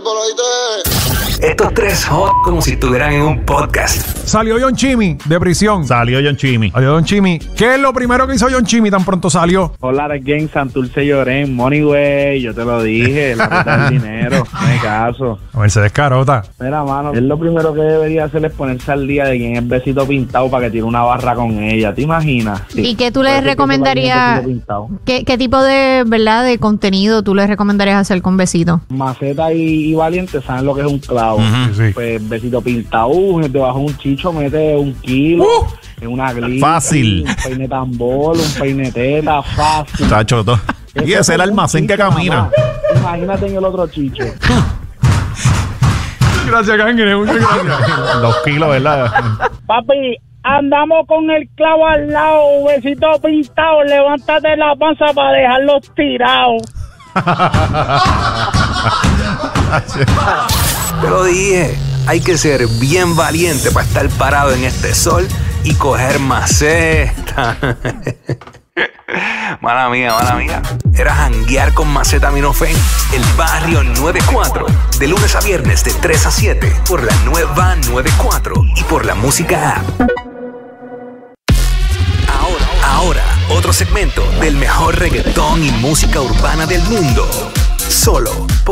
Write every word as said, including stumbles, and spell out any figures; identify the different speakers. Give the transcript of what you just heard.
Speaker 1: Estos tres hot como si estuvieran en un podcast.
Speaker 2: Salió John Chimmy de prisión.
Speaker 3: Salió John Chimmy.
Speaker 2: Salió John Chimmy. ¿Qué es lo primero que hizo John Chimmy tan pronto salió?
Speaker 4: Hola, again, Santurce Llorén, Money Way, yo te lo dije, la ruta del dinero, no hay caso.
Speaker 2: A ver, se descarota.
Speaker 4: Mira, mano, él lo primero que debería hacer es ponerse al día de quién es Besito Pintado para que tire una barra con ella, ¿te imaginas? Sí.
Speaker 5: ¿Y qué tú le recomendarías? ¿Qué, ¿Qué tipo de, verdad, de contenido tú le recomendarías hacer con Besito?
Speaker 4: Maceta y, y Valiente saben lo que es un clavo.
Speaker 2: Uh-huh, sí.
Speaker 4: Pues Besito Pintado, debajo de un chicho mete un kilo. Uh. En una glitch,
Speaker 3: fácil.
Speaker 4: Un peine tambor, un peine teta, fácil.
Speaker 3: Chacho, todo. Y ese es el almacén que camina.
Speaker 4: Mamá. Imagínate en el otro chicho.
Speaker 2: Gracias, Cangre, muchas gracias.
Speaker 3: Dos kilos, ¿verdad?
Speaker 6: Papi, andamos con el clavo al lado, Besito Pintado, levántate la panza para dejarlos tirados.
Speaker 1: Te lo dije, hay que ser bien valiente para estar parado en este sol y coger maceta. Mala mía, mala mía. Era janguear con Macetaminofen, el Barrio noventa y cuatro. De lunes a viernes de tres a siete por la nueva noventa y cuatro y por la música app. Ahora, ahora, otro segmento del mejor reggaetón y música urbana del mundo. Solo